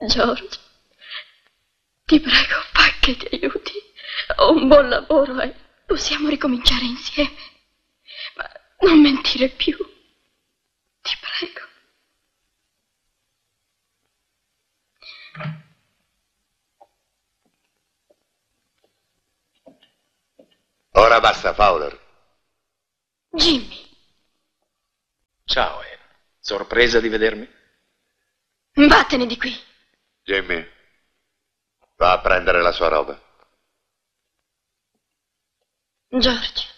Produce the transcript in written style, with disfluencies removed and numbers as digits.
George, ti prego, fai che ti aiuti. Ho un buon lavoro e possiamo ricominciare insieme. Ma non mentire più. Ti prego. Ora basta, Fowler. Jimmy. Ciao, Anne. Sorpresa di vedermi? Vattene di qui. Jimmy, va a prendere la sua roba. George.